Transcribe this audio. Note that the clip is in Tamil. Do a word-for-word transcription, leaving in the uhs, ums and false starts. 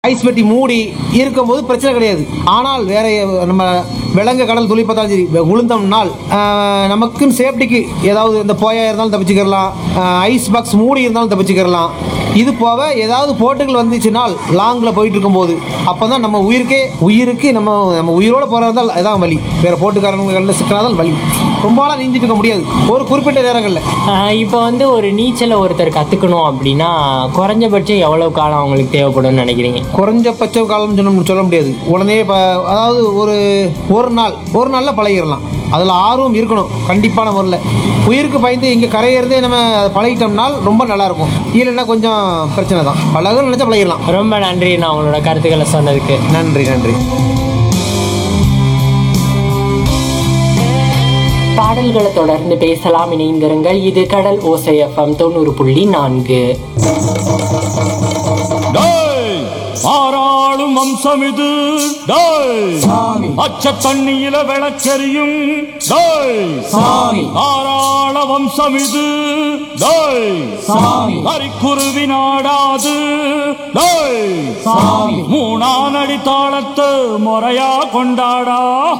ஐஸ் பெட்டி மூடி இருக்கும்போது பிரச்சனை கிடையாது. ஆனால் வேற நம்ம விலங்கு கடல் துளி பார்த்தாலும் சரி விழுந்தோம்னால் நமக்குன்னு சேஃப்டிக்கு ஏதாவது இந்த போயா இருந்தாலும் தப்பிச்சுக்கிறலாம், ஐஸ் பாக்ஸ் மூடி இருந்தாலும் தப்பிச்சுக்கிறலாம். இது போக ஏதாவது போட்டுகள் வந்துச்சுனால் லாங்கில் போயிட்டு இருக்கும்போது அப்போ தான் நம்ம உயிருக்கே உயிருக்கு நம்ம நம்ம உயிரோடு போகிறதால் இதான் வலி. வேறு போட்டுக்காரங்களில் சிக்கினாதான் வலி. ரொம்ப நாளாக நீஞ்சிட்டு இருக்க முடியாது ஒரு குறிப்பிட்ட நேரங்களில். இப்போ வந்து ஒரு நீச்சலை ஒருத்தர் கற்றுக்கணும் அப்படின்னா குறைஞ்சபட்சம் எவ்வளோ காலம் அவங்களுக்கு தேவைப்படும்னு நினைக்கிறீங்க? குறைஞ்சபட்ச காலம் சொன்ன சொல்ல முடியாது. உடனே இப்போ அதாவது ஒரு ஒரு நாள் ஒரு நாளில் பழகிடலாம். அதில் ஆர்வம் இருக்கணும் கண்டிப்பான முறையில். உயிருக்கு பயந்து இங்கே கரையிறதே நம்ம பழகிட்டோம்னால் ரொம்ப நல்லாயிருக்கும். இல்லைன்னா கொஞ்சம் பிரச்சனை தான். பழக நினச்சா பழகிடலாம். ரொம்ப நன்றி நான் உங்களோட கருத்துக்களை சொன்னதுக்கு. நன்றி நன்றி. பாடல்களை தொடர்ந்து பேசலாம், இணைந்திருங்கள். இது கடல் ஓசை எஃப்எம் தொண்ணூறு புள்ளி நான்கு. ஆறாளும் வம்சம் இது, அச்ச தண்ணியில விளக்கெறியும் ஆறாள வம்சம் இது, அரிக்குருவி நாடாது மூணானடி தாளத்து முறையா கொண்டாடா.